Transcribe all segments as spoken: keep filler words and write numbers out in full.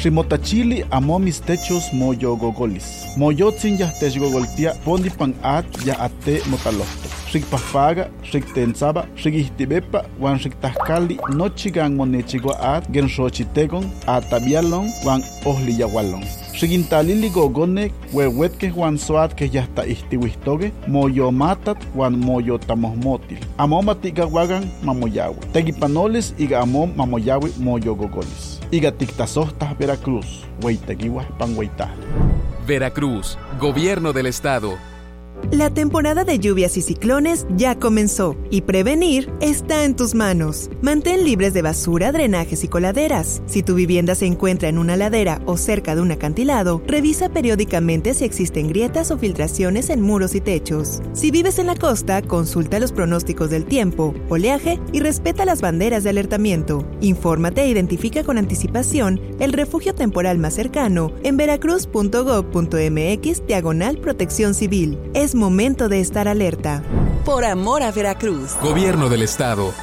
Rimotachili amo mis techos moyo gogolis. Moyotzin ya techgogoltia pondi pan at ya ate motalofto. Rikpafaga, riktensaba, rikihtibepa, wan riktahkali, nochigan monechigua at, gen xochitegon, atabialon, wan ohliyagualon. Rikintalili gogonek, wewetke wan soat que ya está istiwistoge, moyo matat, wan moyo tamohmotil. Amo matigawagan mamoyawe. Tegipanoles iga amo mamoyawe moyo gogolis. Iga tiktasohtas Veracruz, weitegiwa panweita. Veracruz, Gobierno del Estado. La temporada de lluvias y ciclones ya comenzó y prevenir está en tus manos. Mantén libres de basura, drenajes y coladeras. Si tu vivienda se encuentra en una ladera o cerca de un acantilado, revisa periódicamente si existen grietas o filtraciones en muros y techos. Si vives en la costa, consulta los pronósticos del tiempo, oleaje y respeta las banderas de alertamiento. Infórmate e identifica con anticipación el refugio temporal más cercano en veracruz punto gob punto mx diagonal protección civil. Es momento de estar alerta. Por amor a Veracruz. Gobierno del Estado.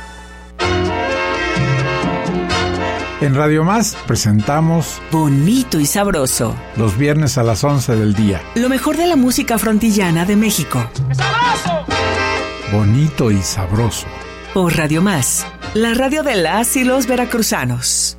En Radio Más presentamos Bonito y Sabroso. Los viernes a las once del día. Lo mejor de la música frontillana de México. ¡Sabroso! Bonito y Sabroso. Por Radio Más, la radio de las y los veracruzanos.